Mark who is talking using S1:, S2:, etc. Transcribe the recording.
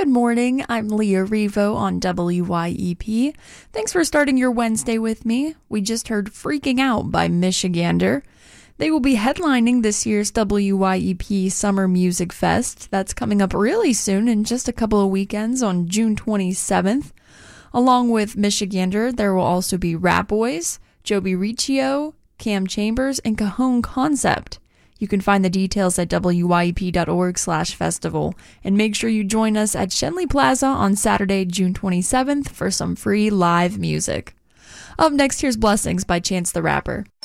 S1: Good morning, I'm Leah Revo on WYEP. Thanks for starting your Wednesday with me. We just heard Freaking Out by Michigander. They will be headlining this year's WYEP Summer Music Fest. That's coming up really soon in just a couple of weekends on June 27th. Along with Michigander, there will also be Rat Boys, Joby Riccio, Cam Chambers, and Cajon Concept. You can find the details at wyep.org/festival, and make sure you join us at Shenley Plaza on Saturday, June 27th for some free live music. Up next, here's Blessings by Chance the Rapper.